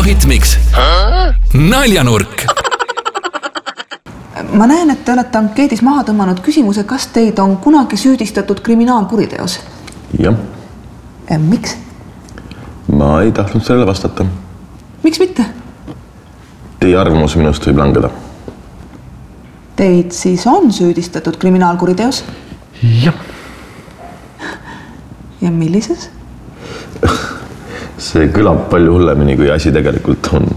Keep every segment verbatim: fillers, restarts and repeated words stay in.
Algoritmiks naljanurk. Ma näen, et te olete ankeedis maha tõmmanud küsimuse, kas teid on kunagi süüdistatud kriminaalkuriteos. Jah. Miks? Ma ei tahtnud sellele vastata. Miks mitte? Teie arvamus minust võib langeda. Teid siis on süüdistatud kriminaalkuriteos? Jah. Ja millises? See kõlab palju hullemini, kui asi tegelikult on.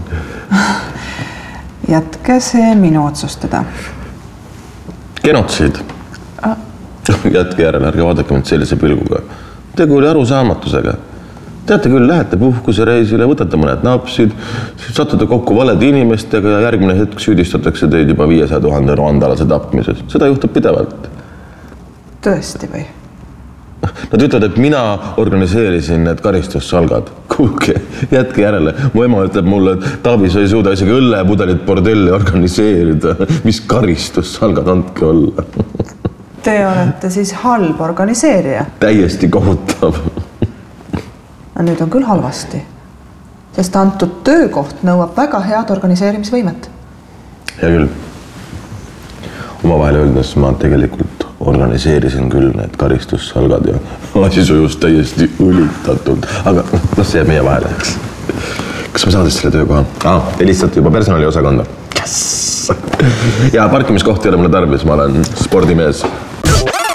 Jätke see minu otsustada. Genotsiid. Ah. Jätke järele, ärge vaadake mind sellise pilguga. Tegu oli arusaamatusega. Teate küll, lähete puhkuse reisile, võtate mõned napsid, satute kokku valede inimestega ja järgmine hetk süüdistatakse teid juba viiesaja tuhande rwandalase tapmises. Seda juhtub pidevalt. Tõesti või? Nad ütlevad, et mina organiseerisin need karistussalgad. Kuulge, jätke järele. Mu ema ütleb mulle, et Taavis ei suuda isegi õllepudelit bordelli organiseerida. Mis karistussalgad andke olla? Te olete siis halb organiseerija? Täiesti kohutav. Nüüd on küll halvasti, sest antud töökoht nõuab väga head organiseerimisvõimet. Hea küll. Oma vahel öeldes ma tegelikult organiseerisin küll need karistussalgad ja asi sujus täiesti õlitatult. Aga no see jääb meie vahele, eks. Kas me saades selle töökoha? Ah, te lihtsalt juba personali osakonda. Yes! Ja parkimiskohti ei ole mulle tarbis, ma olen spordimees.